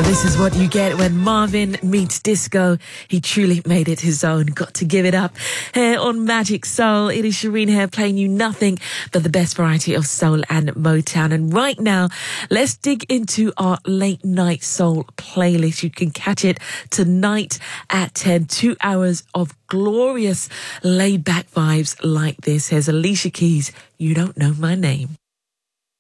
This is what you get when Marvin meets disco. He truly made it his own. Got to give it up. Here on Magic Soul, it is Shireen here playing you nothing but the best variety of soul and Motown. And right now, let's dig into our late night soul playlist. You can catch it tonight at 10. 2 hours of glorious laid back vibes like this. Here's Alicia Keys, You Don't Know My Name.